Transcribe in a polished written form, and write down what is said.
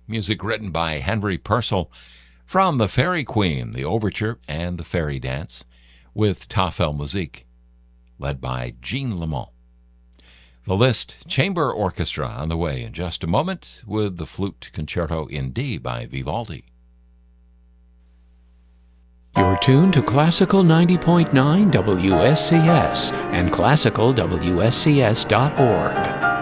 music written by Henry Purcell from The Fairy Queen, the Overture and the Fairy Dance, with Tafel Musik, led by Jean Lamont. The Liszt Chamber Orchestra on the way in just a moment with the Flute Concerto in D by Vivaldi. You're tuned to Classical 90.9 WSCS and classicalwscs.org.